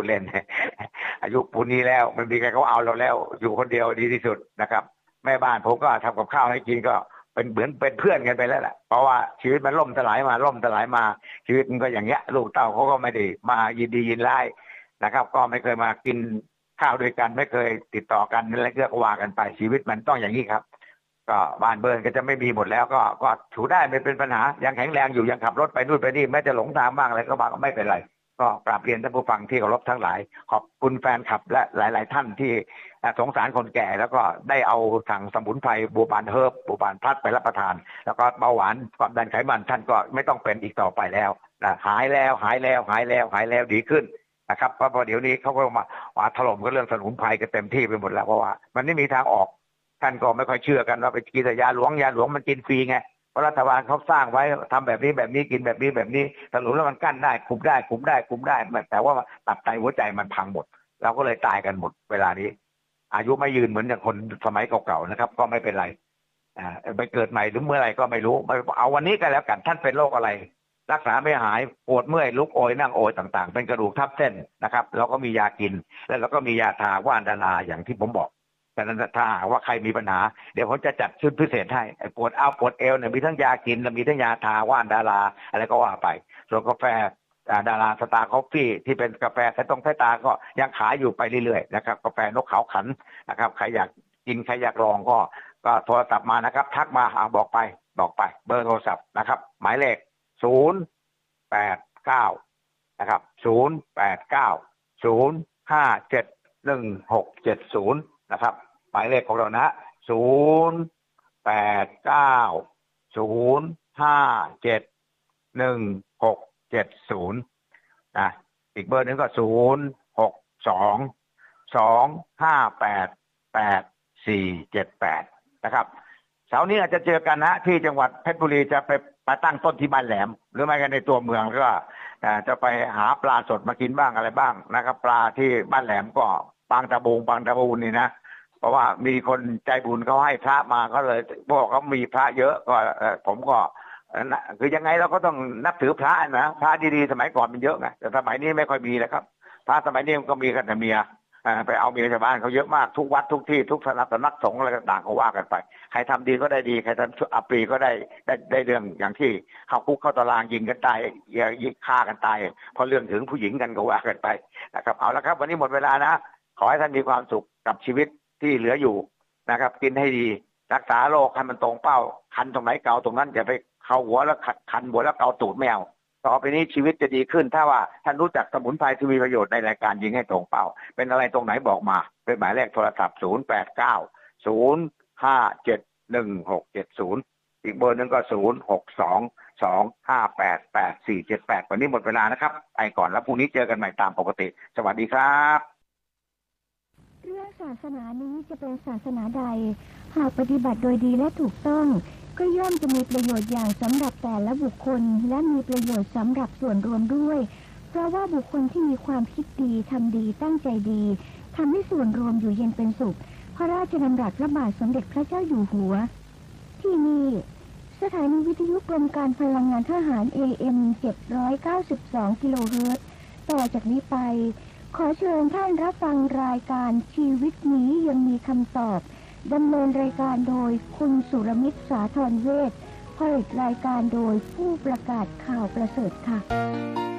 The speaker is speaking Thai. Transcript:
ดเล่น อายุปูนนี้แล้วมันมีใครเขาเอาเราแล้วอยู่คนเดียวดีที่สุดนะครับแม่บ้านผมก็ทำกับข้าวให้กินก็เป็นเหมือนเป็นเพื่อนกันไปแล้วแหละเพราะว่าชีวิตมันล่มสลายมาชีวิตมันก็อย่างเงี้ยลูกเต้าเขาก็ไม่ได้มายินดียินร้ายนะครับก็ไม่เคยมากินข้าวด้วยกันไม่เคยติดต่อกันอะไรก็ว่ากันไปชีวิตมันต้องอย่างนี้ครับก็บ้านเบิร์นก็จะไม่มีหมดแล้วก็ถูได้ไม่เป็นปัญหายังแข็งแรงอยู่ยังขับรถไปนู่นไปนี่แม้จะหลงทางบ้างอะไรก็บ้างก็ไม่เป็นไรก็กราบเรียนท่านผู้ฟังที่เคารพทั้งหลายขอบคุณแฟนคลับและหลายๆท่านที่สงสารคนแก่แล้วก็ได้เอาทางสมุนไพรบัวบานเฮิร์บบัวบานพลัดไปรับประทานแล้วก็เบาหวานความดันไขมันท่านก็ไม่ต้องเป็นอีกต่อไปแล้วหายแล้วดีขึ้นนะครับเพราะเดี๋ยวนี้เขาก็มาถล่มกันเรื่องสมุนไพรกันเต็มที่ไปหมดแล้วเพราะว่ามันไม่มีทางออกท่านก็ไม่ค่อยเชื่อกันว่าไปกินแต่ยาหลวงมันกินฟรีไงเพราะรัฐบาลเขาสร้างไว้ทำแบบนี้กินแบบนี้สรุปแล้วมันกั้นได้คุมได้แต่ว่าตับไตหัวใจมันพังหมดเราก็เลยตายกันหมดเวลานี้อายุไม่ยืนเหมือนอย่างคนสมัยเก่าๆนะครับก็ไม่เป็นไรไปเกิดใหม่หรือเมื่อไรก็ไม่รู้เอาวันนี้ก็แล้วกันท่านเป็นโรคอะไรรักษาไม่หายปวดเมื่อยลุกโอยนั่งโอยต่างๆเป็นกระดูกทับเส้นนะครับเราก็มียากินแล้วเราก็มียาทาว่านดาราอย่างที่ผมบอกแต่นั้นถ้าว่าใครมีปัญหาเดี๋ยวผมจะจัดชุดพิเศษให้ปวดเอวเนี่ยมีทั้งยากินและมีทั้งยาทาว่านดาราอะไรก็ว่าไปส่วนกาแฟดาราสตาร์คอฟฟี่ที่เป็นกาแฟสายตาก็ยังขายอยู่ไปเรื่อยๆนะครับกาแฟนกเขาขันนะครับใครอยากกินใครอยากลองก็โทรศัพท์มานะครับทักมาบอกไปเบอร์โทรศัพท์นะครับหมายเลข089นะครับ089 0571670นะครับหมายเลขของเรานะ089 0571670นะอีกเบอร์หนึ่งก็062-258-8478นะครับเสาร์นี้อาจจะเจอกันนะที่จังหวัดเพชรบุรีจะไปตั้งต้นที่บ้านแหลมหรือไม่กันในตัวเมืองก็จะไปหาปลาสดมากินบ้างอะไรบ้างนะครับปลาที่บ้านแหลมก็บางตะบูนนี่นะเพราะว่ามีคนใจบุญเขาให้พระมาก็เลยบอกเขามีพระเยอะก็ผมก็คือยังไงเราก็ต้องนับถือพระนะพระดีๆสมัยก่อนมันเยอะไงแต่สมัยนี้ไม่ค่อยมีแล้วครับพระสมัยนี้มันก็มีกันแต่เมียไปเอาเมียชาวบ้านเขาเยอะมากทุกวัดทุกที่ทุกสำนักสงฆ์อะไรต่างๆเขาว่ากันไปใครทำดีก็ได้ดีใครทำอัปรีก็ได้เรื่องอย่างที่เข้าคุกเข้าตารางยิงกันตายยิงฆ่ากันตายเพราะเรื่องถึงผู้หญิงกันก็ว่ากันไปนะครับเอาละครับวันนี้หมดเวลานะขอให้ท่านมีความสุขกับชีวิตที่เหลืออยู่นะครับกินให้ดีรักษาโรคให้มันตรงเป้าคันตรงไหนเกาตรงนั้นอย่าไปเข้าหัวแล้วคันหัวแล้วเกาตูดไม่เอาต่อไปนี้ชีวิตจะดีขึ้นถ้าว่าท่านรู้จักสมุนไพรที่มีประโยชน์ในรายการยิงให้ตรงเป้าเป็นอะไรตรงไหนบอกมาเป็นหมายเลขโทรศัพท์089-0571670อีกเบอร์นึงก็062-258-8478วันนี้หมดเวลานะครับไปก่อนแล้วพรุ่งนี้เจอกันใหม่ตามปกติสวัสดีครับเรื่องศาสนานี้จะเป็นศาสนาใดหากปฏิบัติโดยดีและถูกต้องก็ย่อมจะมีประโยชน์อย่างสำหรับแต่ละบุคคลและมีประโยชน์สำหรับส่วนรวมด้วยเพราะว่าบุคคลที่มีความคิดดีทำดีตั้งใจดีทำให้ส่วนรวมอยู่เย็นเป็นสุขพระราชดำรัสพระบาทสมเด็จพระเจ้าอยู่หัวที่นี่สถานีวิทยุกรมการพลังงานทหาร AM 792 กิโลเฮิรตซ์ต่อจากนี้ไปขอเชิญท่านรับฟังรายการชีวิตนี้ยังมีคำตอบดำเนินรายการโดยคุณสุรมิตรสาธรเวชผลิตรายการโดยผู้ประกาศข่าวประเสริฐค่ะ